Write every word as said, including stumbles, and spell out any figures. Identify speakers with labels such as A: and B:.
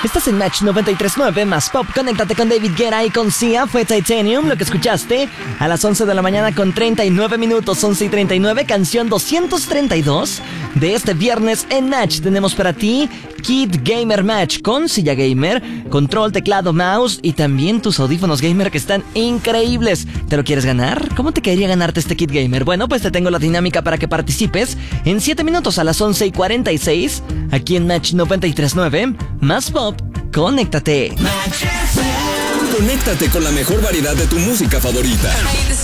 A: Estás en Match noventa y tres punto nueve más Pop. Conéctate con David Guetta y con Sia. Fue Titanium, lo que escuchaste a las once de la mañana con treinta y nueve minutos, once y treinta y nueve, canción doscientos treinta y dos de este viernes en Match. Tenemos para ti Kit Gamer Match con silla gamer, control, teclado, mouse y también tus audífonos gamer que están increíbles. ¿Te lo quieres ganar? ¿Cómo te quedaría ganarte este Kit Gamer? Bueno, pues te tengo la dinámica para que participes en siete minutos a las once y cuarenta y seis aquí en Match noventa y tres punto nueve más Pop. Conéctate.
B: Conéctate con la mejor variedad de tu música favorita.